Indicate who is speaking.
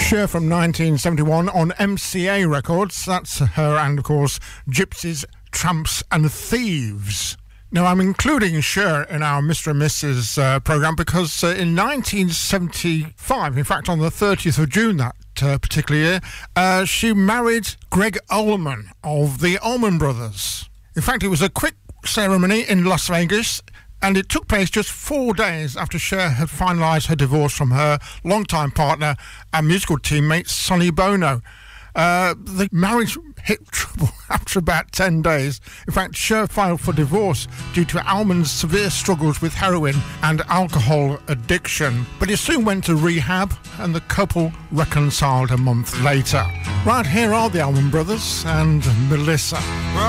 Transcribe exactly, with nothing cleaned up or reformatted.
Speaker 1: Cher from nineteen seventy-one on M C A Records. That's her and, of course, Gypsies, Tramps and Thieves. Now, I'm including Cher in our Mister and Missus Uh, programme because uh, in nineteen seventy-five, in fact, on the thirtieth of June that uh, particular year, uh, she married Greg Allman of the Allman Brothers. In fact, it was a quick ceremony in Las Vegas, and it took place just four days after Cher had finalised her divorce from her longtime partner and musical teammate Sonny Bono. Uh, the marriage hit trouble after about ten days. In fact, Cher filed for divorce due to Allman's severe struggles with heroin and alcohol addiction. But he soon went to rehab, and the couple reconciled a month later. Right, here are the Allman Brothers and Melissa.